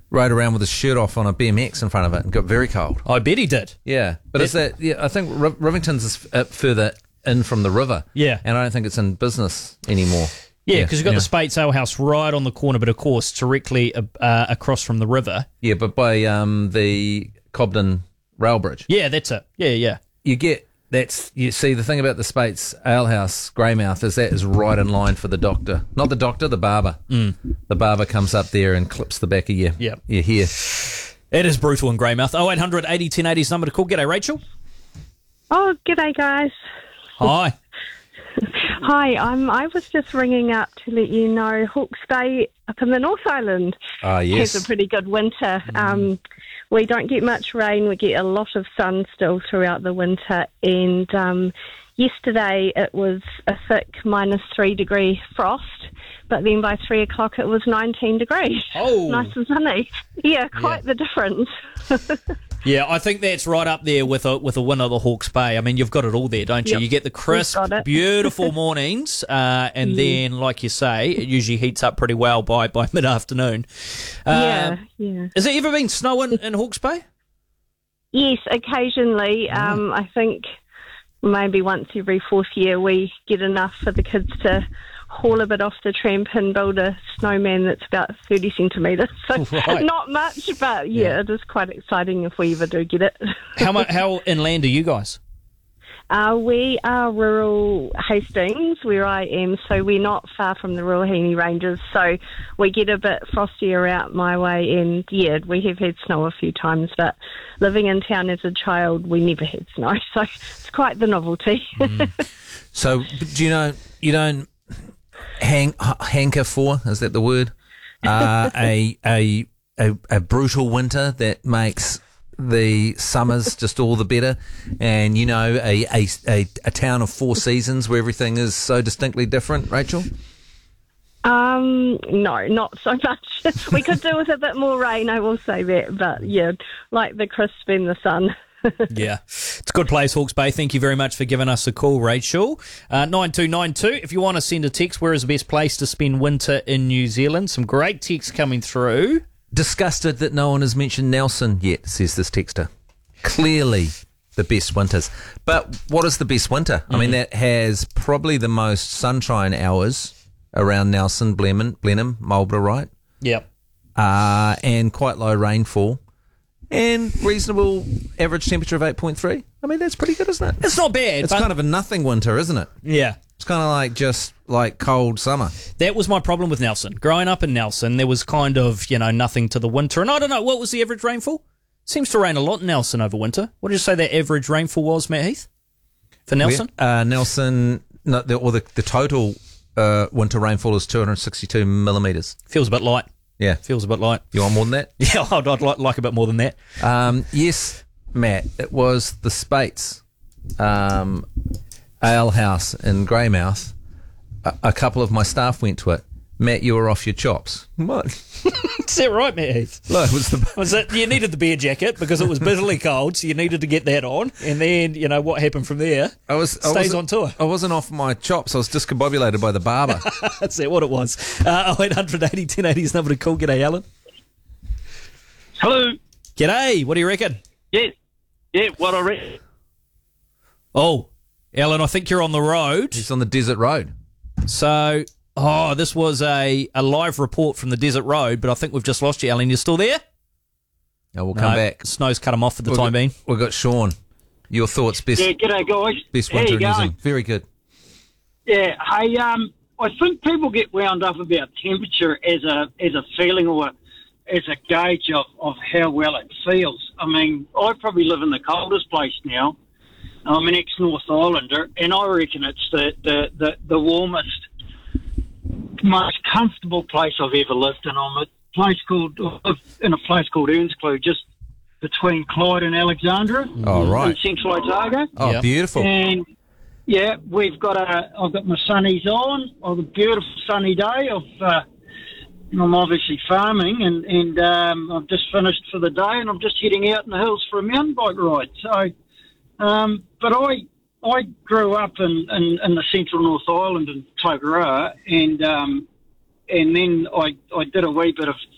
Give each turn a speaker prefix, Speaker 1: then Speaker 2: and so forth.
Speaker 1: rode around with his shirt off on a BMX in front of it and got very cold.
Speaker 2: I bet he did.
Speaker 1: Yeah, but is that? Yeah, I think Rivington's is further in from the river.
Speaker 2: Yeah.
Speaker 1: And I don't think it's in business anymore.
Speaker 2: Yeah, because you've got the Spates Ale House right on the corner, but of course directly across from the river.
Speaker 1: Yeah, but by the Cobden Rail Bridge.
Speaker 2: Yeah, that's it. Yeah.
Speaker 1: You see, the thing about the Spates Ale House, Greymouth, is that is right in line for the doctor. Not the doctor, the barber. The barber comes up there and clips the back of your hair.
Speaker 2: It is brutal in Greymouth. 0800 80 1080 is number to call. G'day, Rachel.
Speaker 3: Oh, g'day, guys.
Speaker 2: Hi.
Speaker 3: Hi, I was just ringing up to let you know Hawke's Bay up in the North Island
Speaker 1: yes.
Speaker 3: has a pretty good winter. We don't get much rain. We get a lot of sun still throughout the winter. And yesterday it was a thick -3 degree frost, but then by 3 o'clock it was 19 degrees.
Speaker 2: Oh.
Speaker 3: Nice and sunny. Yeah, quite the difference.
Speaker 2: Yeah, I think that's right up there with a win of the Hawke's Bay. I mean, you've got it all there, don't you?
Speaker 3: Yep.
Speaker 2: You get the crisp, beautiful mornings, and then, like you say, it usually heats up pretty well by mid-afternoon.
Speaker 3: Yeah.
Speaker 2: Has it ever been snowing in Hawke's Bay?
Speaker 3: Yes, occasionally. I think maybe once every fourth year we get enough for the kids to haul a bit off the tramp and build a snowman that's about 30 centimetres. So not much, but it is quite exciting if we ever do get it.
Speaker 2: How inland are you guys?
Speaker 3: We are rural Hastings, where I am, so we're not far from the Ruahine Ranges, so we get a bit frostier out my way, and we have had snow a few times, but living in town as a child, we never had snow, so it's quite the novelty.
Speaker 1: So, do you don't hanker for, is that the word? A brutal winter that makes the summers just all the better, and a town of four seasons where everything is so distinctly different, Rachel?
Speaker 3: No, not so much. We could do with a bit more rain, I will say that, but like the crisp and the sun.
Speaker 2: Yeah, it's a good place, Hawke's Bay. Thank you very much for giving us a call, Rachel. 9292, if you want to send a text, where is the best place to spend winter in New Zealand? Some great texts coming through.
Speaker 1: Disgusted that no one has mentioned Nelson yet, says this texter. Clearly the best winters. But what is the best winter? I mean, that has probably the most sunshine hours around Nelson, Blenheim, Marlborough, right?
Speaker 2: Yep.
Speaker 1: And quite low rainfall. And reasonable average temperature of 8.3. I mean, that's pretty good, isn't it?
Speaker 2: It's not bad.
Speaker 1: It's kind of a nothing winter, isn't it?
Speaker 2: Yeah.
Speaker 1: It's kind of like just like cold summer.
Speaker 2: That was my problem with Nelson. Growing up in Nelson, there was kind of, nothing to the winter. And I don't know, what was the average rainfall? Seems to rain a lot in Nelson over winter. What did you say the average rainfall was, Matt Heath? For Nelson?
Speaker 1: Nelson, the total winter rainfall is 262 millimetres.
Speaker 2: Feels a bit light.
Speaker 1: Yeah.
Speaker 2: Feels a bit light.
Speaker 1: You want more than that?
Speaker 2: Yeah, I'd like a bit more than that.
Speaker 1: Yes, Matt, it was the Spates Ale House in Greymouth. A couple of my staff went to it. Matt, you were off your chops. What?
Speaker 2: Is that right, Matt Heath?
Speaker 1: No, it was
Speaker 2: Was it, you needed the beer jacket because it was bitterly cold, so you needed to get that on. And then, what happened from there stays on tour.
Speaker 1: I wasn't off my chops. I was discombobulated by the barber.
Speaker 2: That's what it was. 0800 80 1080 is number to call. G'day, Alan.
Speaker 4: Hello.
Speaker 2: G'day. What do you reckon?
Speaker 4: Yeah, what I reckon.
Speaker 2: Oh, Alan, I think you're on the road.
Speaker 1: He's on the desert road.
Speaker 2: So... this was a live report from the desert road, but I think we've just lost you, Alan. You still there?
Speaker 1: No, we'll come back.
Speaker 2: Snow's cut him off for the time being.
Speaker 1: We've got Sean. Your thoughts, best?
Speaker 4: Yeah, g'day guys.
Speaker 1: Best winter in New Zealand. Very good.
Speaker 4: Yeah, hey, I think people get wound up about temperature as a feeling or as a gauge of how well it feels. I mean, I probably live in the coldest place now. I'm an ex-North Islander, and I reckon it's the warmest, most comfortable place I've ever lived in. I'm in a place called Earnscleugh, just between Clyde and Alexandra.
Speaker 1: Oh, right.
Speaker 4: In Central Otago.
Speaker 1: Oh,
Speaker 2: yeah.
Speaker 1: Beautiful.
Speaker 4: And I've got my sunnies on. I've a beautiful sunny day. I'm obviously farming, and I've just finished for the day, and I'm just heading out in the hills for a mountain bike ride. So, but I grew up in the central North Island in Tokoroa, and then I did a wee bit of